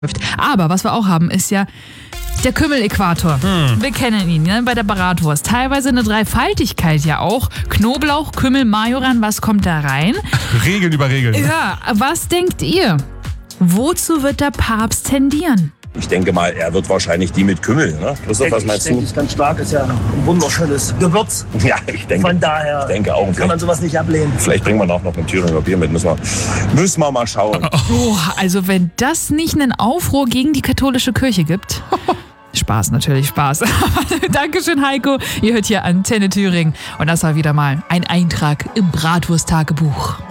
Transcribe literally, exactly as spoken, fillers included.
Aber was wir auch haben, ist ja der Kümmel-Äquator. Hm. Wir kennen ihn, ne? Bei der Bratwurst. Teilweise eine Dreifaltigkeit ja auch. Knoblauch, Kümmel, Majoran, was kommt da rein? Regeln über Regeln. Ja, was denkt ihr? Wozu wird der Papst tendieren? Ich denke mal, er wird wahrscheinlich die mit Kümmel. Ne? Christoph, was meinst du? Ich denke, ist ganz stark, ist ja ein wunderschönes Gewürz. Ja, ich denke. Von daher ich denke auch. kann man sowas nicht ablehnen. Vielleicht bringen wir noch, noch ein Thüringer Bier mit. Müssen wir, müssen wir mal schauen. Oh, also wenn das nicht einen Aufruhr gegen die katholische Kirche gibt. Spaß, natürlich Spaß. Dankeschön, Heiko. Ihr hört hier Antenne Thüringen. Und das war wieder mal ein Eintrag im Bratwurst-Tagebuch.